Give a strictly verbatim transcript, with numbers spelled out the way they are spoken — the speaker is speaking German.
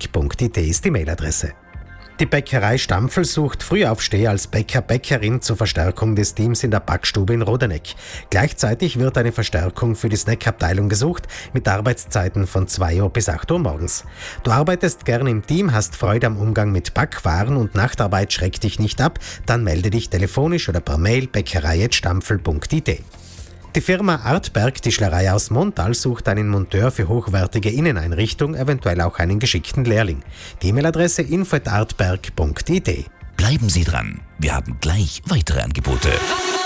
artberg punkt it ist die Mailadresse. Die Bäckerei Stampfl sucht Frühaufsteher als Bäcker, Bäckerin zur Verstärkung des Teams in der Backstube in Rodeneck. Gleichzeitig wird eine Verstärkung für die Snackabteilung gesucht, mit Arbeitszeiten von zwei Uhr bis acht Uhr morgens. Du arbeitest gerne im Team, hast Freude am Umgang mit Backwaren und Nachtarbeit schreckt dich nicht ab, dann melde dich telefonisch oder per Mail bäckerei at stampfl punkt it. Die Firma Artberg Tischlerei aus Montal sucht einen Monteur für hochwertige Inneneinrichtung, eventuell auch einen geschickten Lehrling. Die E-Mail-Adresse info at artberg punkt it. Bleiben Sie dran, wir haben gleich weitere Angebote.